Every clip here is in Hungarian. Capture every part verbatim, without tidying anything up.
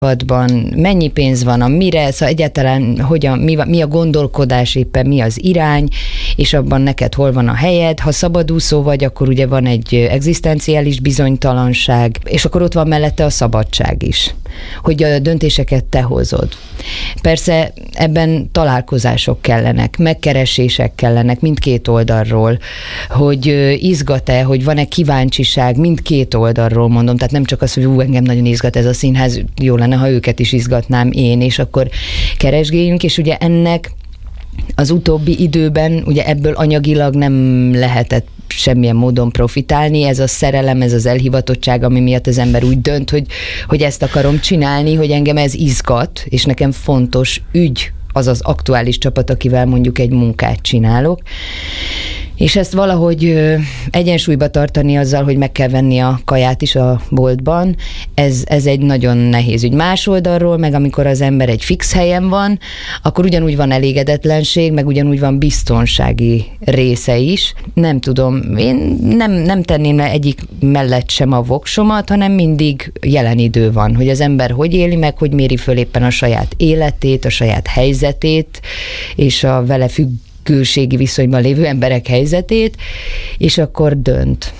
Van, mennyi pénz van, a mire, szóval egyáltalán hogyan, mi, mi a gondolkodás éppen, mi az irány, és abban neked hol van a helyed. Ha szabadúszó vagy, akkor ugye van egy egzisztenciális bizonytalanság, és akkor ott van mellette a szabadság is, hogy a döntéseket te hozod. Persze ebben találkozások kellenek, megkeresések kellenek mindkét oldalról, hogy izgat-e, hogy van-e kíváncsiság mindkét oldalról, mondom, tehát nem csak az, hogy ú, engem nagyon izgat ez a színház, jó lenne, ha őket is izgatnám én, és akkor keresgéljünk, és ugye ennek az utóbbi időben ugye ebből anyagilag nem lehetett semmilyen módon profitálni, ez a szerelem, ez az elhivatottság, ami miatt az ember úgy dönt, hogy, hogy ezt akarom csinálni, hogy engem ez izgat, és nekem fontos ügy az az aktuális csapat, akivel mondjuk egy munkát csinálok. És ezt valahogy egyensúlyba tartani azzal, hogy meg kell venni a kaját is a boltban, ez, ez egy nagyon nehéz ügy. Más oldalról, meg amikor az ember egy fix helyen van, akkor ugyanúgy van elégedetlenség, meg ugyanúgy van biztonsági része is. Nem tudom, én nem, nem tenném le egyik mellett sem a voksomat, hanem mindig jelen idő van, hogy az ember hogy éli meg, hogy méri föl éppen a saját életét, a saját helyzetét, és a vele függ külségi viszonyban lévő emberek helyzetét, és akkor dönt.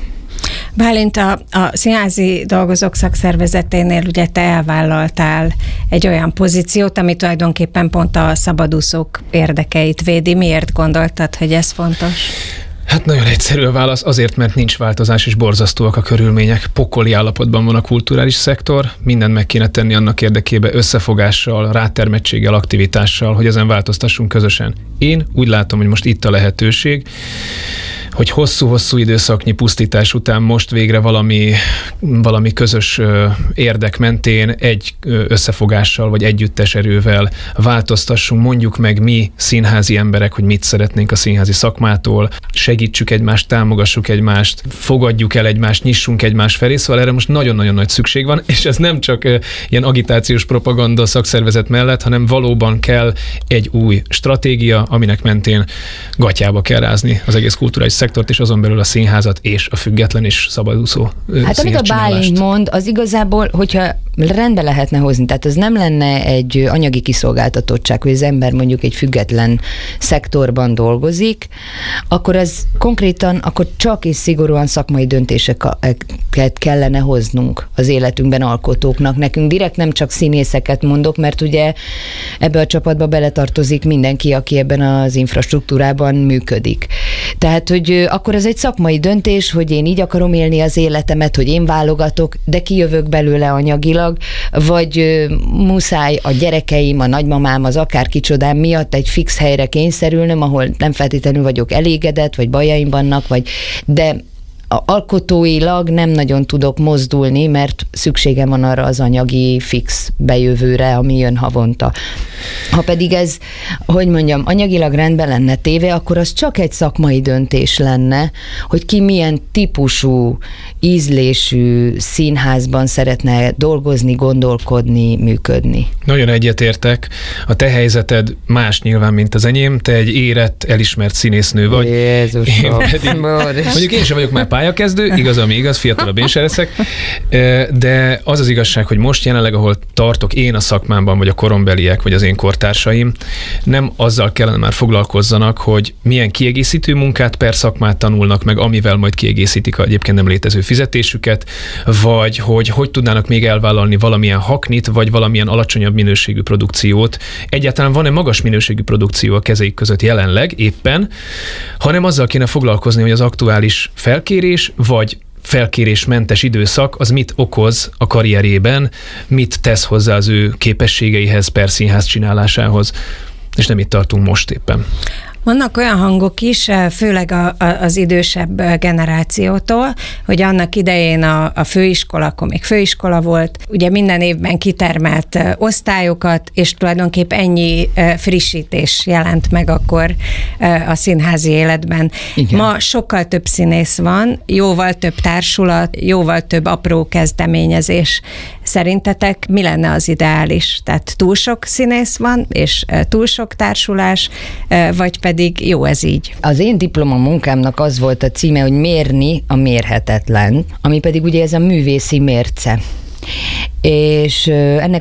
Bálint, a, a Színházi Dolgozók Szakszervezeténél ugye te elvállaltál egy olyan pozíciót, ami tulajdonképpen pont a szabadúszók érdekeit védi. Miért gondoltad, hogy ez fontos? Hát nagyon egyszerű a válasz, azért, mert nincs változás, és borzasztóak a körülmények. Pokoli állapotban van a kulturális szektor, mindent meg kéne tenni annak érdekében összefogással, rátermettséggel, aktivitással, hogy ezen változtassunk közösen. Én úgy látom, hogy most itt a lehetőség, hogy hosszú-hosszú időszaknyi pusztítás után most végre valami, valami közös érdek mentén egy összefogással vagy együttes erővel változtassunk, mondjuk meg mi színházi emberek, hogy mit szeretnénk a színházi szakmától, segítsük egymást, támogassuk egymást, fogadjuk el egymást, nyissunk egymás felé, szóval erre most nagyon-nagyon nagy szükség van, és ez nem csak ilyen agitációs propaganda szakszervezet mellett, hanem valóban kell egy új stratégia, aminek mentén gatyába kell rázni az egész kulturális szektort, és azon belül a színházat és a független és szabadúszó Hát amit a Bálint mond, az igazából, hogyha rendbe lehetne hozni, tehát ez nem lenne egy anyagi kiszolgáltatottság, hogy az ember mondjuk egy független szektorban dolgozik, akkor ez konkrétan, akkor csak és szigorúan szakmai döntéseket kellene hoznunk az életünkben alkotóknak. Nekünk direkt nem csak színészeket mondok, mert ugye ebbe a csapatba beletartozik mindenki, aki ebben az infrastruktúrában működik. Tehát, hogy akkor ez egy szakmai döntés, hogy én így akarom élni az életemet, hogy én válogatok, de kijövök belőle anyagilag, vagy muszáj a gyerekeim, a nagymamám, az akár kicsodám miatt egy fix helyre kényszerülnöm, ahol nem feltétlenül vagyok elégedett, vagy bajaim vannak, vagy de alkotóilag nem nagyon tudok mozdulni, mert szükségem van arra az anyagi fix bejövőre, ami jön havonta. Ha pedig ez, hogy mondjam, anyagilag rendben lenne téve, akkor az csak egy szakmai döntés lenne, hogy ki milyen típusú, ízlésű színházban szeretne dolgozni, gondolkodni, működni. Nagyon egyetértek. A te helyzeted más nyilván, mint az enyém. Te egy érett, elismert színésznő vagy. Jézusom. Én pedig, mondjuk én sem vagyok már pályakezdő, igaz, ami igaz, fiatalabb én sem leszek, de az az igazság, hogy most jelenleg, ahol tartok én a szakmámban, vagy a korombeliek, vagy az én kortársaim, nem azzal kellene már foglalkozzanak, hogy milyen kiegészítő munkát per szakmát tanulnak meg, amivel majd kiegészítik a egyébként nem létező fizetésüket, vagy hogy hogy tudnának még elvállalni valamilyen haknit, vagy valamilyen alacsonyabb minőségű produkciót. Egyáltalán van-e magas minőségű produkció a kezeik között jelenleg éppen, hanem azzal kéne foglalkozni, hogy az aktuális felkérés, vagy felkérésmentes időszak, az mit okoz a karrierjében, mit tesz hozzá az ő képességeihez, per színház csinálásához, és nem itt tartunk most éppen. Vannak olyan hangok is, főleg a, a, az idősebb generációtól, hogy annak idején a, a főiskola, akkor még főiskola volt, ugye minden évben kitermelt osztályokat, és tulajdonképp ennyi frissítés jelent meg akkor a színházi életben. Igen. Ma sokkal több színész van, jóval több társulat, jóval több apró kezdeményezés. Szerintetek mi lenne az ideális? Tehát túl sok színész van, és túl sok társulás, vagy pedig jó ez így? Az én diplomamunkámnak az volt a címe, hogy mérni a mérhetetlen, ami pedig ugye ez a művészi mérce. És ennek